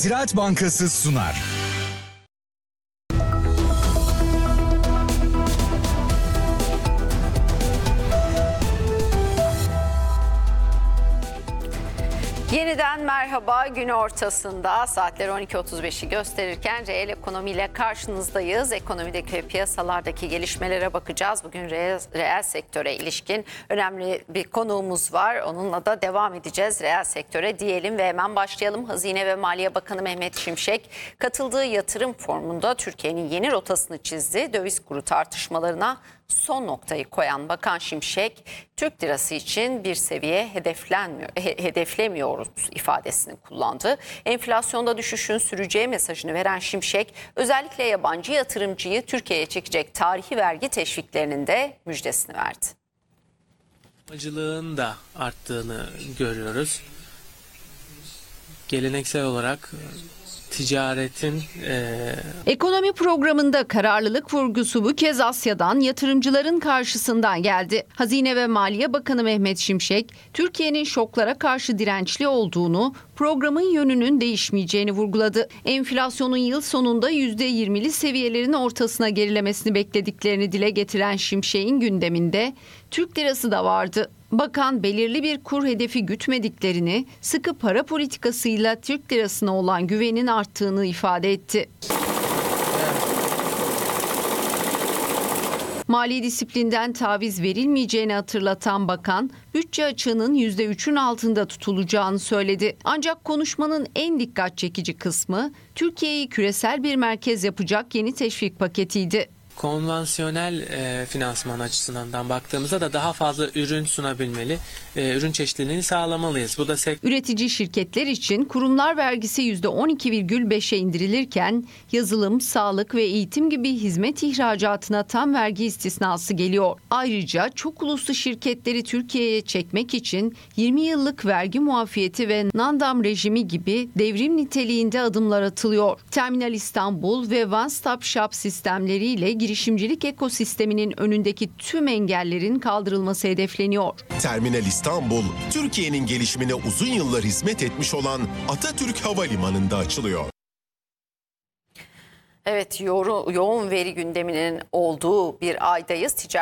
Ziraat Bankası sunar. Yeniden merhaba, gün ortasında saatler 12.35'i gösterirken reel ekonomiyle karşınızdayız. Ekonomideki ve piyasalardaki gelişmelere bakacağız. Bugün reel sektöre ilişkin önemli bir konuğumuz var. Onunla da devam edeceğiz reel sektöre diyelim ve hemen başlayalım. Hazine ve Maliye Bakanı Mehmet Şimşek katıldığı yatırım forumunda Türkiye'nin yeni rotasını çizdi. Döviz kuru tartışmalarına son noktayı koyan Bakan Şimşek, Türk lirası için bir seviye hedeflemiyoruz ifadesini kullandı. Enflasyonda düşüşün süreceği mesajını veren Şimşek, özellikle yabancı yatırımcıyı Türkiye'ye çekecek tarihi vergi teşviklerinin de müjdesini verdi. Acılığın da arttığını görüyoruz. Geleneksel olarak ticaretin Ekonomi programında kararlılık vurgusu bu kez Asya'dan yatırımcıların karşısından geldi. Hazine ve Maliye Bakanı Mehmet Şimşek, Türkiye'nin şoklara karşı dirençli olduğunu, programın yönünün değişmeyeceğini vurguladı. Enflasyonun yıl sonunda %20'li seviyelerin ortasına gerilemesini beklediklerini dile getiren Şimşek'in gündeminde Türk lirası da vardı. Bakan belirli bir kur hedefi gütmediklerini, sıkı para politikasıyla Türk lirasına olan güvenin arttığını ifade etti. Mali disiplinden taviz verilmeyeceğini hatırlatan bakan, bütçe açığının %3'ün altında tutulacağını söyledi. Ancak konuşmanın en dikkat çekici kısmı, Türkiye'yi küresel bir merkez yapacak yeni teşvik paketiydi. konvansiyonel finansman açısından baktığımızda da daha fazla ürün sunabilmeli, ürün çeşitliliğini sağlamalıyız. Bu da üretici şirketler için kurumlar vergisi %12,5'e indirilirken yazılım, sağlık ve eğitim gibi hizmet ihracatına tam vergi istisnası geliyor. Ayrıca çok uluslu şirketleri Türkiye'ye çekmek için 20 yıllık vergi muafiyeti ve Nandam rejimi gibi devrim niteliğinde adımlar atılıyor. Terminal İstanbul ve One Stop Shop sistemleriyle girişimcilik ekosisteminin önündeki tüm engellerin kaldırılması hedefleniyor. Terminal İstanbul, Türkiye'nin gelişimine uzun yıllar hizmet etmiş olan Atatürk Havalimanı'nda açılıyor. Evet, yoğun veri gündeminin olduğu bir aydayız.